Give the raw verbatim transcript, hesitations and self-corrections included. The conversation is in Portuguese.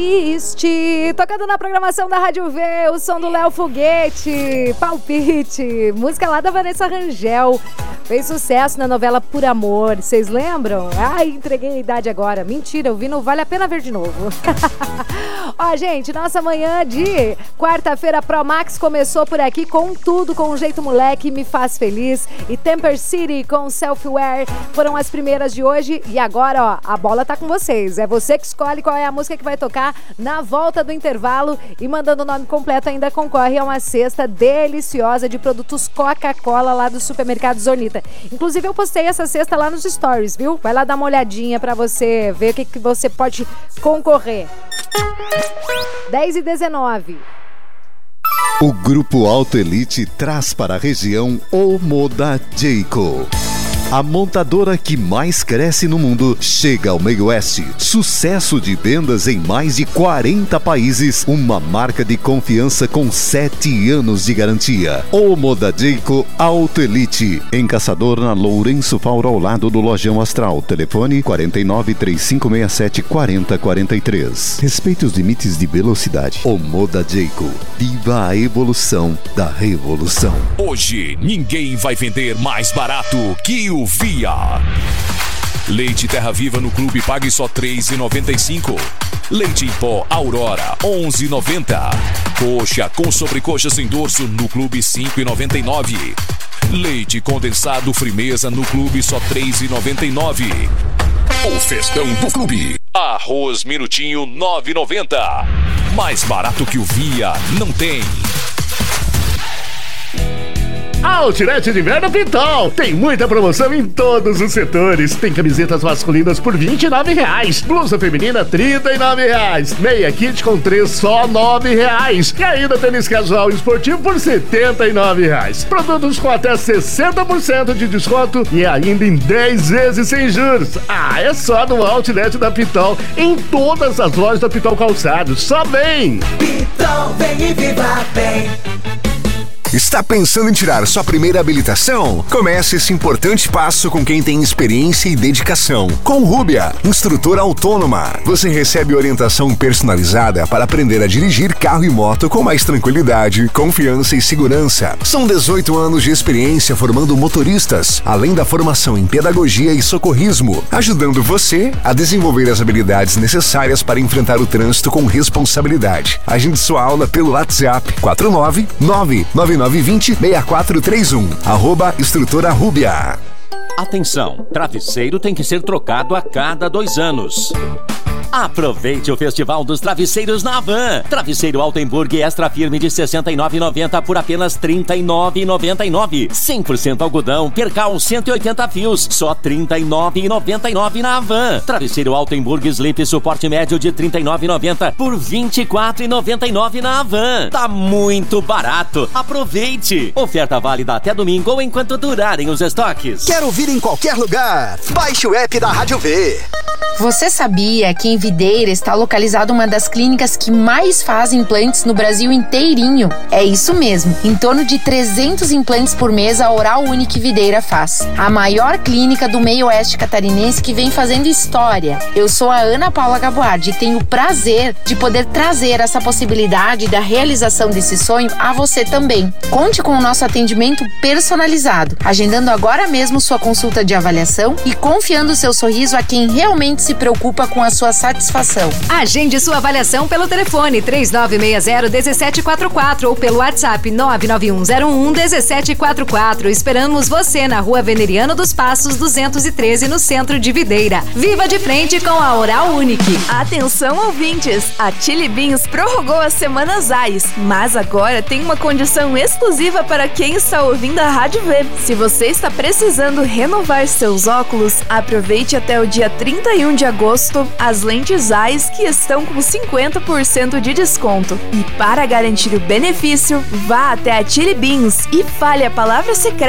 Este, tocando na programação da Rádio V, o som do Léo Foguete, Palpite, música lá da Vanessa Rangel, fez sucesso na novela Por Amor, vocês lembram? Ai, entreguei a idade agora, mentira, eu vi no Vale a Pena Ver de novo. Ó, gente, nossa manhã de quarta-feira Pro Max começou por aqui com tudo, com um jeito moleque, me faz feliz, e Temper City com Self-Wear foram as primeiras de hoje, e agora, ó, a bola tá com vocês, é você que escolhe qual é a música que vai tocar na volta do intervalo, e mandando o nome completo ainda concorre a uma cesta deliciosa de produtos Coca-Cola lá do Supermercado Zornita. Inclusive eu postei essa cesta lá nos stories, viu? Vai lá dar uma olhadinha pra você ver o que, que você pode concorrer. dez e dezenove. O Grupo Auto Elite traz para a região o Moda Jayco. A montadora que mais cresce no mundo chega ao Meio Oeste. Sucesso de vendas em mais de quarenta países. Uma marca de confiança com sete anos de garantia. O Moda Jayco Auto Elite. Em Caçador, na Lourenço Fauro, ao lado do Lojão Astral. Telefone quarenta e nove, trinta e cinco sessenta e sete, quarenta, quarenta e três. Respeite os limites de velocidade. O Moda Jayco. Viva a evolução da revolução. Hoje, ninguém vai vender mais barato que o Via. Leite Terra Viva no Clube pague só três reais e noventa e cinco centavos. Leite em pó Aurora onze reais e noventa centavos. Coxa com sobrecoxa sem dorso no Clube cinco reais e noventa e nove centavos. Leite condensado Frimeza no Clube só três reais e noventa e nove centavos. O festão do Clube. Arroz Minutinho nove reais e noventa centavos. Mais barato que o Via não tem. Outlet de Inverno Pitol. Tem muita promoção em todos os setores. Tem camisetas masculinas por vinte e nove reais. Blusa feminina, trinta e nove reais. Meia kit com três, só nove reais. E ainda tênis casual e esportivo por setenta e nove reais. Produtos com até sessenta por cento de desconto e ainda em dez vezes sem juros. Ah, é só no Outlet da Pitol. Em todas as lojas da Pitol Calçados. Só vem! Pitol, vem e viva bem! Está pensando em tirar sua primeira habilitação? Comece esse importante passo com quem tem experiência e dedicação. Com Rúbia, instrutora autônoma. Você recebe orientação personalizada para aprender a dirigir carro e moto com mais tranquilidade, confiança e segurança. São dezoito anos de experiência formando motoristas, além da formação em pedagogia e socorrismo, ajudando você a desenvolver as habilidades necessárias para enfrentar o trânsito com responsabilidade. Agende sua aula pelo WhatsApp quatro nove nove nove nove dois zero, seis quatro três um, arroba Instrutora Rúbia. Atenção, travesseiro tem que ser trocado a cada dois anos. Aproveite o Festival dos Travesseiros na Havan. Travesseiro Altenburg Extra Firme de sessenta e nove reais e noventa centavos por apenas trinta e nove reais e noventa e nove centavos. cem por cento algodão, percal cento e oitenta fios, só trinta e nove reais e noventa e nove centavos na Havan. Travesseiro Altenburg Sleep Suporte Médio de trinta e nove reais e noventa centavos por vinte e quatro reais e noventa e nove centavos na Havan. Tá muito barato. Aproveite. Oferta válida até domingo ou enquanto durarem os estoques. Quero ouvir em qualquer lugar. Baixe o app da Rádio V. Você sabia que em Videira está localizada uma das clínicas que mais faz implantes no Brasil inteirinho? É isso mesmo, em torno de trezentos implantes por mês a Oral Unique Videira faz. A maior clínica do meio oeste catarinense que vem fazendo história. Eu sou a Ana Paula Gaboardi e tenho o prazer de poder trazer essa possibilidade da realização desse sonho a você também. Conte com o nosso atendimento personalizado, agendando agora mesmo sua consulta de avaliação e confiando seu sorriso a quem realmente se preocupa com a sua satisfação. Agende sua avaliação pelo telefone três nove seis zero, um sete quatro quatro ou pelo WhatsApp nove nove um zero um, um sete quatro quatro. Esperamos você na Rua Veneriano dos Passos duzentos e treze, no centro de Videira. Viva de frente com a Oral Unique. Atenção, ouvintes! A Chili Beans prorrogou as semanas A I S, mas agora tem uma condição exclusiva para quem está ouvindo a Rádio V. Se você está precisando renovar seus óculos, aproveite até o dia trinta e um de agosto as lentes A I S que estão com cinquenta por cento de desconto. E para garantir o benefício, vá até a Chili Beans e fale a palavra secreta